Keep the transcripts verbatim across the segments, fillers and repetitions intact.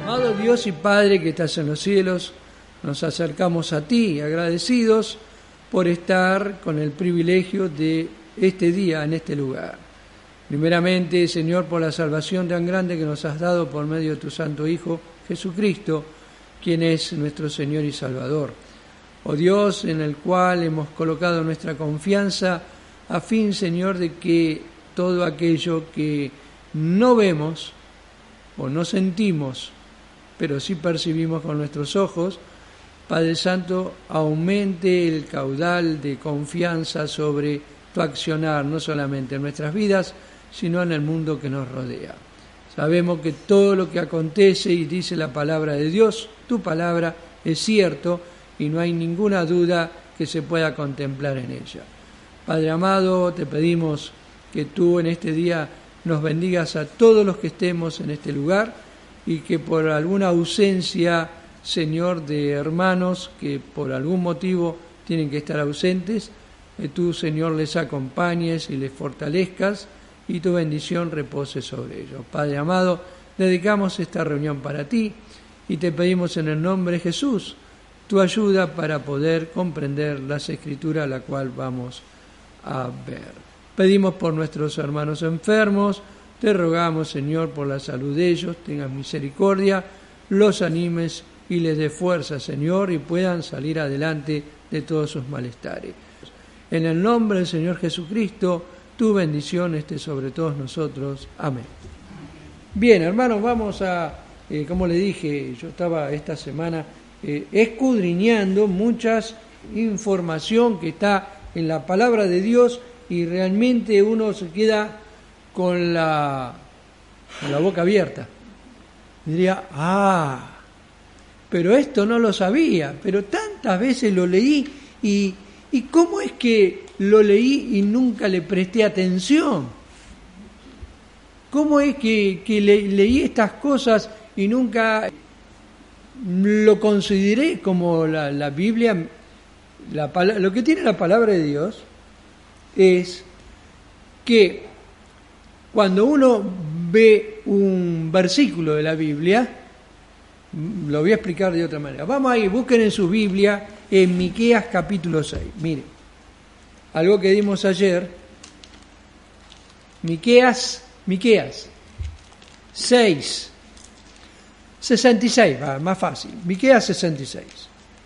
Amado Dios y Padre que estás en los cielos, nos acercamos a ti agradecidos por estar con el privilegio de este día en este lugar. Primeramente, Señor, por la salvación tan grande que nos has dado por medio de tu Santo Hijo, Jesucristo, quien es nuestro Señor y Salvador. Oh Dios, en el cual hemos colocado nuestra confianza a fin, Señor, de que todo aquello que no vemos o no sentimos, pero sí percibimos con nuestros ojos, Padre Santo, aumente el caudal de confianza sobre tu accionar, no solamente en nuestras vidas, sino en el mundo que nos rodea. Sabemos que todo lo que acontece y dice la palabra de Dios, tu palabra, es cierto y no hay ninguna duda que se pueda contemplar en ella. Padre amado, te pedimos que tú en este día nos bendigas a todos los que estemos en este lugar y que por alguna ausencia, Señor, de hermanos que por algún motivo tienen que estar ausentes, que tú, Señor, les acompañes y les fortalezcas y tu bendición repose sobre ellos. Padre amado, dedicamos esta reunión para ti y te pedimos en el nombre de Jesús tu ayuda para poder comprender las Escrituras, la cual vamos a ver. Pedimos por nuestros hermanos enfermos, te rogamos, Señor, por la salud de ellos, tengas misericordia, los animes y les dé fuerza, Señor, y puedan salir adelante de todos sus malestares. En el nombre del Señor Jesucristo, tu bendición esté sobre todos nosotros. Amén. Bien, hermanos, vamos a, eh, como le dije, yo estaba esta semana eh, escudriñando muchas información que está en la palabra de Dios y realmente uno se queda con la, con la boca abierta. Diría, ah, pero esto no lo sabía, pero tantas veces lo leí y, y ¿cómo es que lo leí y nunca le presté atención? ¿Cómo es que, que le, leí estas cosas y nunca lo consideré como la, la Biblia? La, lo que tiene la palabra de Dios es que cuando uno ve un versículo de la Biblia, lo voy a explicar de otra manera. Vamos ahí, busquen en su Biblia en Miqueas capítulo seis. Miren, algo que dimos ayer, Miqueas, Miqueas seis, sesenta y seis, va, más fácil, Miqueas sesenta y seis.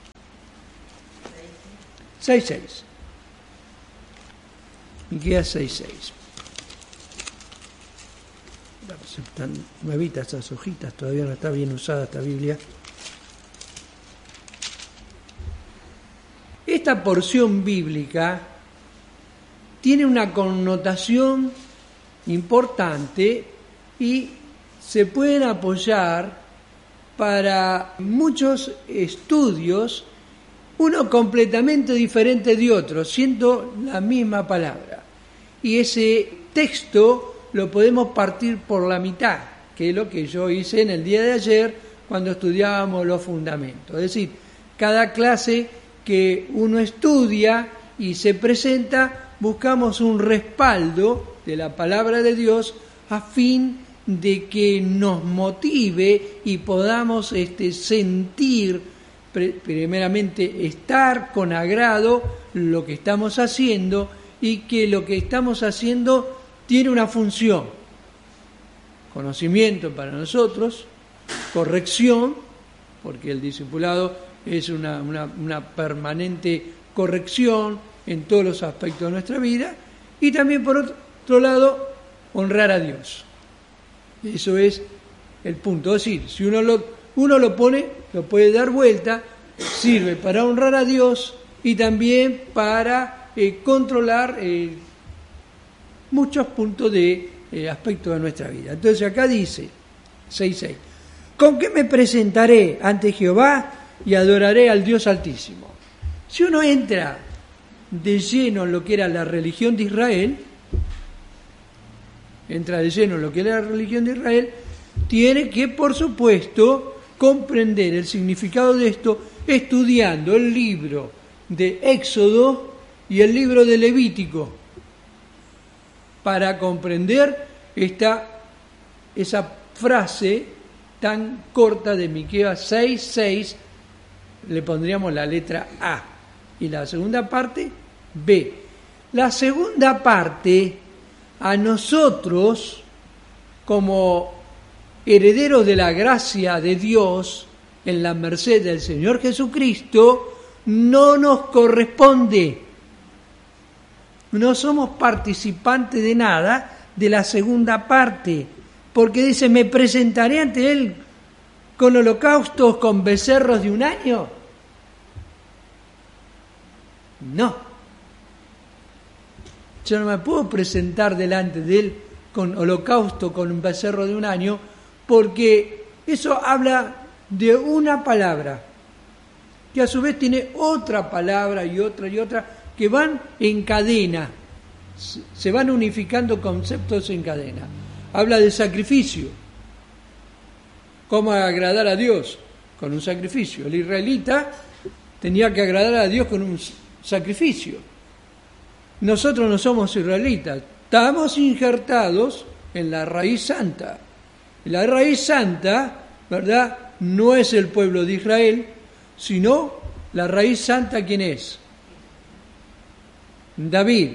seis seis. Miqueas seis seis. Están nuevitas esas hojitas, todavía no está bien usada esta Biblia. Esta porción bíblica tiene una connotación importante y se pueden apoyar para muchos estudios, uno completamente diferente de otro, siendo la misma palabra. Y ese texto lo podemos partir por la mitad, que es lo que yo hice en el día de ayer cuando estudiábamos los fundamentos. Es decir, cada clase que uno estudia y se presenta, buscamos un respaldo de la palabra de Dios a fin de que nos motive y podamos este, sentir, primeramente, estar con agrado lo que estamos haciendo y que lo que estamos haciendo tiene una función: conocimiento para nosotros, corrección, porque el discipulado es una, una, una permanente corrección en todos los aspectos de nuestra vida, y también por otro lado, honrar a Dios. Eso es el punto. Es decir, si uno lo, uno lo pone, lo puede dar vuelta, sirve para honrar a Dios y también para eh, controlar eh, muchos puntos de eh, aspectos de nuestra vida. Entonces acá dice, seis seis, ¿con qué me presentaré ante Jehová y adoraré al Dios Altísimo? Si uno entra de lleno en lo que era la religión de Israel, entra de lleno en lo que era la religión de Israel, tiene que, por supuesto, comprender el significado de esto estudiando el libro de Éxodo y el libro de Levítico, para comprender esta, esa frase tan corta de Miqueas seis seis, le pondríamos la letra A. Y la segunda parte, B. La segunda parte, a nosotros, como herederos de la gracia de Dios, en la merced del Señor Jesucristo, no nos corresponde. No somos participantes de nada de la segunda parte, porque dice, me presentaré ante Él con holocaustos, con becerros de un año. No. Yo no me puedo presentar delante de Él con holocausto, con un becerro de un año, porque eso habla de una palabra, que a su vez tiene otra palabra y otra y otra, que van en cadena, se van unificando conceptos en cadena. Habla de sacrificio. ¿Cómo agradar a Dios? Con un sacrificio. El israelita tenía que agradar a Dios con un sacrificio. Nosotros no somos israelitas, estamos injertados en la raíz santa. La raíz santa, ¿verdad?, no es el pueblo de Israel, sino la raíz santa, ¿quién es? David.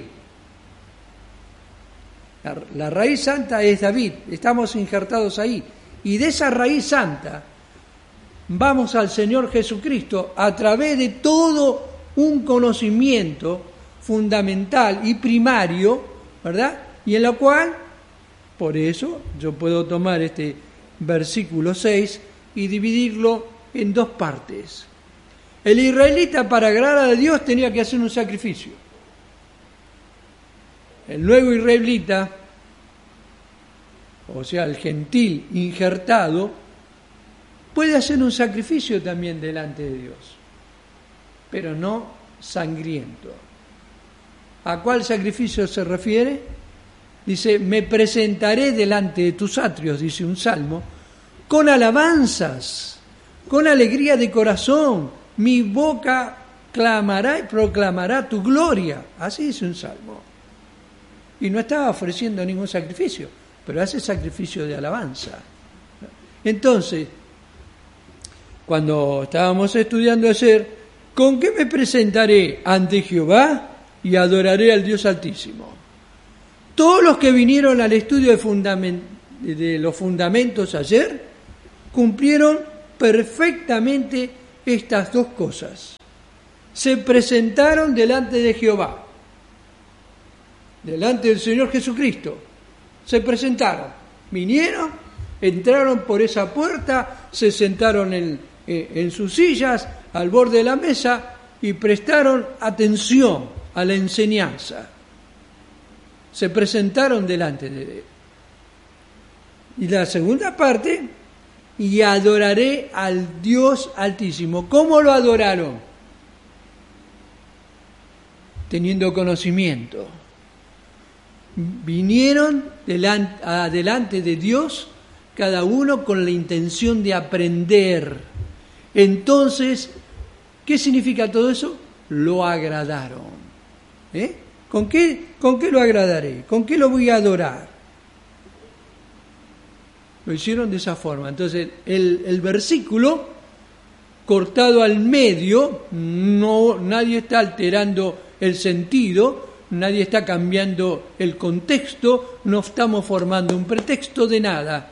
La, la raíz santa es David, estamos injertados ahí. Y de esa raíz santa vamos al Señor Jesucristo a través de todo un conocimiento fundamental y primario, ¿verdad? Y en lo cual, por eso, yo puedo tomar este versículo seis y dividirlo en dos partes. El israelita, para agradar a Dios, tenía que hacer un sacrificio. El nuevo israelita, o sea, el gentil injertado, puede hacer un sacrificio también delante de Dios, pero no sangriento. ¿A cuál sacrificio se refiere? Dice, me presentaré delante de tus atrios, dice un salmo, con alabanzas, con alegría de corazón, mi boca clamará y proclamará tu gloria. Así dice un salmo. Y no estaba ofreciendo ningún sacrificio, pero hace sacrificio de alabanza. Entonces, cuando estábamos estudiando ayer, ¿con qué me presentaré ante Jehová y adoraré al Dios Altísimo? Todos los que vinieron al estudio de, fundament- de los fundamentos ayer cumplieron perfectamente estas dos cosas. Se presentaron delante de Jehová, delante del Señor Jesucristo. Se presentaron, vinieron, entraron por esa puerta, se sentaron en, en sus sillas al borde de la mesa y prestaron atención a la enseñanza. Se presentaron delante de Él. Y la segunda parte, y adoraré al Dios Altísimo. ¿Cómo lo adoraron? Teniendo conocimiento. Vinieron delante, adelante de Dios, cada uno con la intención de aprender. Entonces, ¿qué significa todo eso? Lo agradaron. ¿Eh? ¿Con qué, ¿Con qué lo agradaré? ¿Con qué lo voy a adorar? Lo hicieron de esa forma. Entonces, el, el versículo cortado al medio, no, nadie está alterando el sentido, nadie está cambiando el contexto, no estamos formando un pretexto de nada.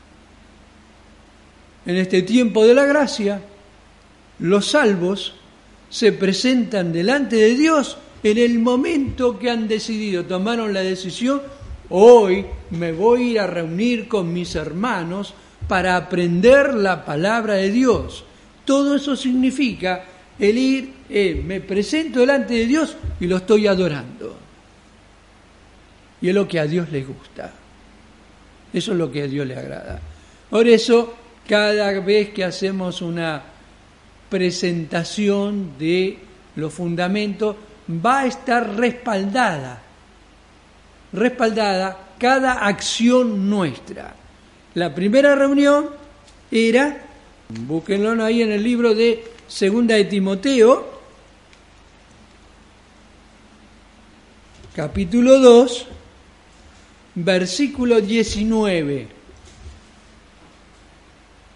En este tiempo de la gracia, los salvos se presentan delante de Dios en el momento que han decidido, tomaron la decisión, hoy me voy a ir a reunir con mis hermanos para aprender la palabra de Dios. Todo eso significa el ir, eh, me presento delante de Dios y lo estoy adorando. Y es lo que a Dios le gusta. Eso es lo que a Dios le agrada. Por eso, cada vez que hacemos una presentación de los fundamentos, va a estar respaldada, respaldada cada acción nuestra. La primera reunión era, búsquenlo ahí en el libro de Segunda de Timoteo, capítulo dos, versículo diecinueve.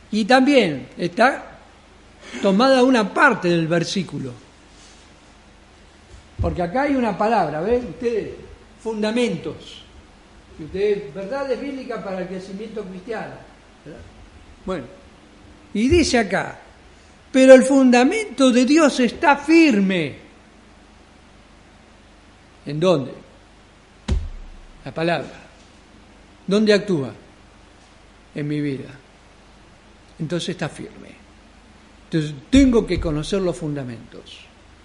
Y también está tomada una parte del versículo. Porque acá hay una palabra, ¿ven? Ustedes, fundamentos. Ustedes, verdades bíblicas para el crecimiento cristiano. ¿Verdad? Bueno, y dice acá, pero el fundamento de Dios está firme. ¿En dónde? La palabra. ¿Dónde actúa? En mi vida. Entonces está firme. Entonces tengo que conocer los fundamentos.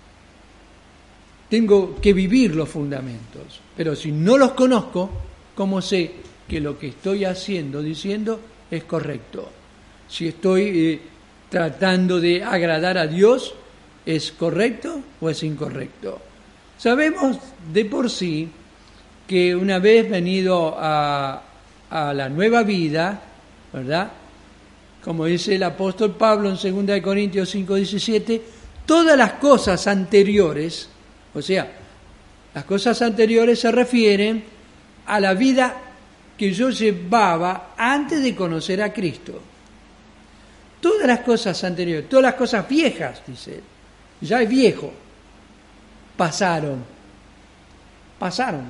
Tengo que vivir los fundamentos. Pero si no los conozco, ¿cómo sé que lo que estoy haciendo, diciendo, es correcto? Si estoy eh, tratando de agradar a Dios, ¿es correcto o es incorrecto? Sabemos de por sí que una vez venido a, a la nueva vida, ¿verdad? Como dice el apóstol Pablo en segunda de Corintios cinco diecisiete, todas las cosas anteriores, o sea, las cosas anteriores se refieren a la vida que yo llevaba antes de conocer a Cristo. Todas las cosas anteriores, todas las cosas viejas, dice él, ya es viejo, pasaron, pasaron,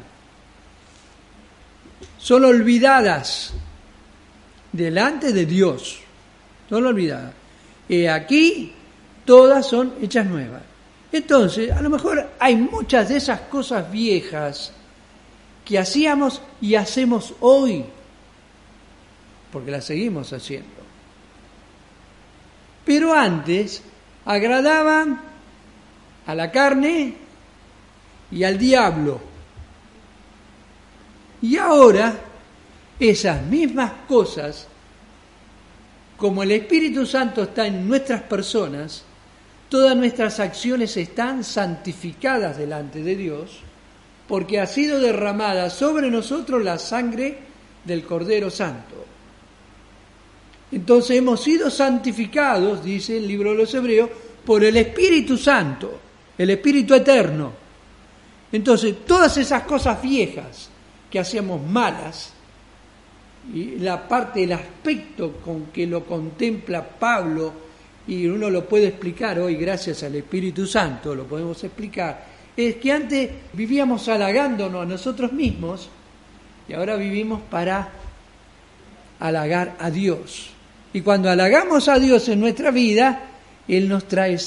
son olvidadas delante de Dios, son olvidadas. Y aquí todas son hechas nuevas. Entonces, a lo mejor hay muchas de esas cosas viejas que hacíamos y hacemos hoy, porque las seguimos haciendo. Pero antes agradaban a la carne y al diablo. Y ahora esas mismas cosas, como el Espíritu Santo está en nuestras personas, todas nuestras acciones están santificadas delante de Dios, porque ha sido derramada sobre nosotros la sangre del Cordero Santo. Entonces hemos sido santificados, dice el libro de los Hebreos, por el Espíritu Santo, el Espíritu Eterno. Entonces todas esas cosas viejas que hacíamos malas, y la parte, el aspecto con que lo contempla Pablo, y uno lo puede explicar hoy gracias al Espíritu Santo, lo podemos explicar, es que antes vivíamos halagándonos a nosotros mismos y ahora vivimos para halagar a Dios. Y cuando halagamos a Dios en nuestra vida, Él nos trae